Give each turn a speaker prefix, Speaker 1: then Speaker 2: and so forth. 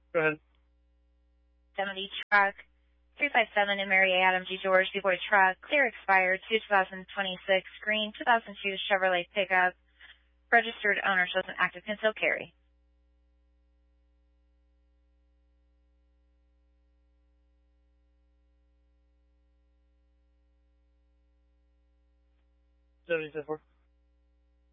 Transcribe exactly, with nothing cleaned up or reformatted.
Speaker 1: Go ahead.
Speaker 2: seventy truck, three five seven in Mary Adam G. George, B-Boy truck, clear expired, two thousand twenty-six, green, two thousand two Chevrolet pickup, registered owner shows an active concealed carry.
Speaker 1: seventy-four.